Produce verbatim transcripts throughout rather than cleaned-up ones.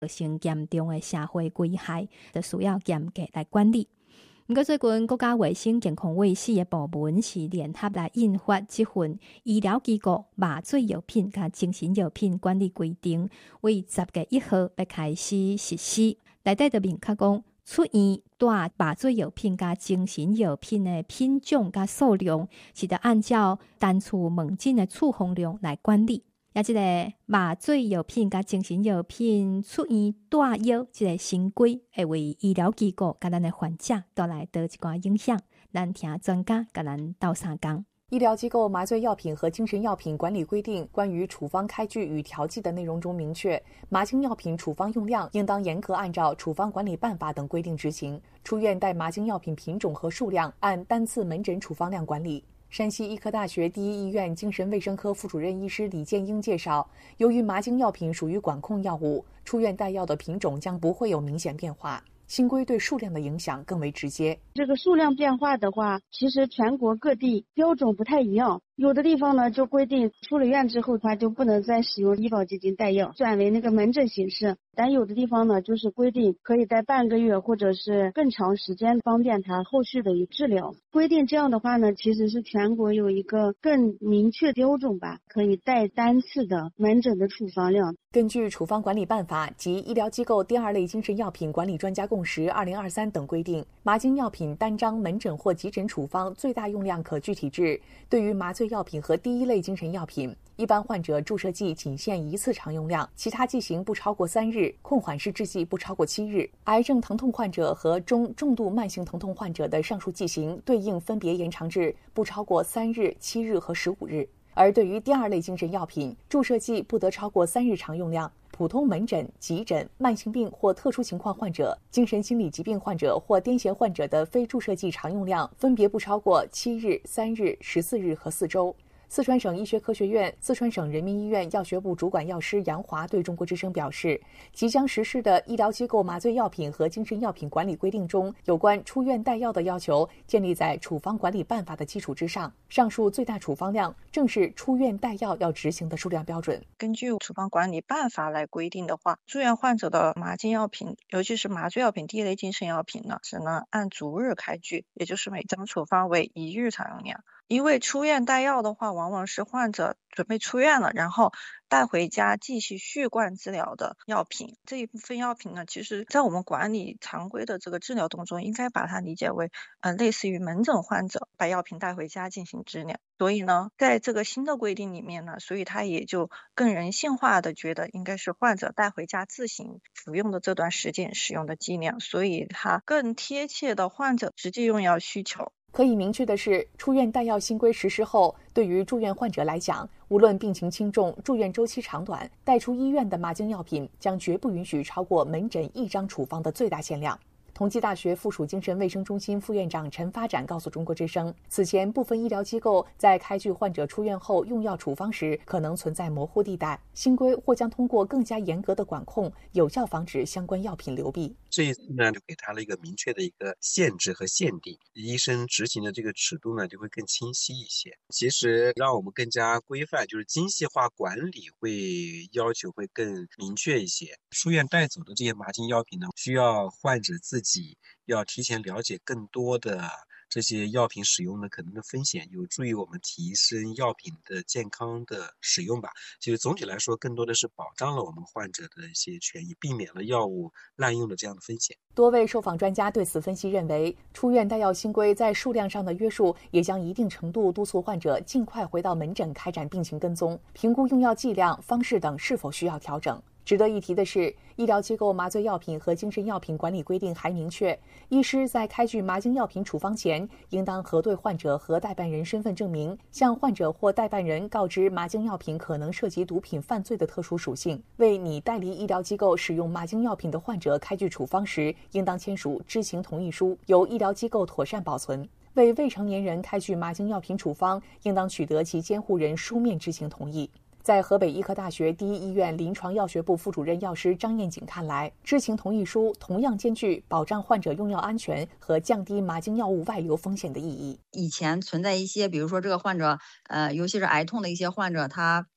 造成严重的社会危害，就需要严格来管理。不过最近国家卫生健康委四个部门是联合来印发这份医疗机构麻醉药品和精神药品管理规定，为十月一号要开始实施。内底就明确讲，出院带麻醉药品和精神药品的品种和数量是得按照单处门诊的处方量来管理。也这个麻醉药品和精神药品出院带药这个新规，会为医疗机构和咱的患者带来倒一寡影响。咱听专家跟咱斗相共。 医疗机构麻醉药品和精神药品管理规定关于处方开具与调剂的内容中明确，麻精药品处方用量应当严格按照处方管理办法等规定执行，出院带麻精药品品种和数量按单次门诊处方量管理。山西医科大学第一医院精神卫生科副主任医师李建英介绍，由于麻精药品属于管控药物，出院带药的品种将不会有明显变化，新规对数量的影响更为直接。 这个数量变化的话，其实全国各地标准不太一样，有的地方呢就规定出了院之后他就不能再使用医保基金带药，转为那个门诊形式，但有的地方呢就是规定可以带半个月或者是更长时间，方便他后续的治疗。规定这样的话呢，其实是全国有一个更明确标准吧，可以带单次的门诊的处方量。 根据处方管理办法及医疗机构第二类精神药品管理专家共识二零二三等规定，麻精药品单张门诊或急诊处方最大用量可具体制。对于麻醉药品和第一类精神药品，一般患者注射剂仅限一次常用量，其他剂型不超过三日，控缓式制剂不超过七日。癌症疼痛患者和中重度慢性疼痛患者的上述剂型对应分别延长至不超过三日、七日和十五日。而对于第二类精神药品，注射剂不得超过三日常用量，普通门诊、急诊、慢性病或特殊情况患者、精神心理疾病患者或癫痫患者的非注射剂常用量分别不超过七日、三日、十四日和四周。四川省医学科学院、四川省人民医院药学部主管药师杨华对中国之声表示，即将实施的医疗机构麻醉药品和精神药品管理规定中，有关出院带药的要求建立在处方管理办法的基础之上，上述最大处方量正是出院带药要执行的数量标准。 根据处方管理办法来规定的话，住院患者的麻精药品，尤其是麻醉药品第一类精神药品呢，只能按逐日开具，也就是每张处方为一日常用量。因为出院带药的话，往往是患者准备出院了，然后带回家继续续灌治疗的药品。这一部分药品呢，其实在我们管理常规的这个治疗当中，应该把它理解为呃类似于门诊患者把药品带回家进行治疗。所以呢，在这个新的规定里面呢，所以它也就更人性化的觉得应该是患者带回家自行服用的这段时间使用的剂量，所以它更贴切的患者实际用药需求。 可以明确的是，出院带药新规实施后，对于住院患者来讲，无论病情轻重、住院周期长短，带出医院的麻精药品将绝不允许超过门诊一张处方的最大限量。同济大学附属精神卫生中心副院长陈发展告诉中国之声，此前部分医疗机构在开具患者出院后用药处方时可能存在模糊地带，新规或将通过更加严格的管控，有效防止相关药品流弊。 这一次呢，就给他了一个明确的一个限制和限定，医生执行的这个尺度呢就会更清晰一些。其实让我们更加规范，就是精细化管理会要求会更明确一些。出院带走的这些麻精药品呢，需要患者自己要提前了解更多的这些药品使用的可能的风险，有助于我们提升药品的健康的使用吧。其实总体来说，更多的是保障了我们患者的一些权益，避免了药物滥用的这样的风险。 多位受访专家对此分析认为，出院带药新规在数量上的约束也将一定程度督促患者尽快回到门诊开展病情跟踪，评估用药剂量、方式等是否需要调整。值得一提的是，医疗机构麻醉药品和精神药品管理规定还明确，医师在开具麻精药品处方前，应当核对患者和代办人身份证明，向患者或代办人告知麻精药品可能涉及毒品犯罪的特殊属性。为拟代理医疗机构使用麻精药品的患者开具处方时，应当签署知情同意书，由医疗机构妥善保存。为未成年人开具麻精药品处方，应当取得其监护人书面知情同意。在河北医科大学第一医院临床药学部副主任药师张艳锦看来，知情同意书同样兼具保障患者用药安全和降低麻精药物外流风险的意义。 以前存在一些，比如说这个患者，呃，尤其是癌痛的一些患者，他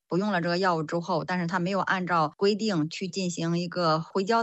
服用了这个药物之后，但是他没有按照规定去进行一个回交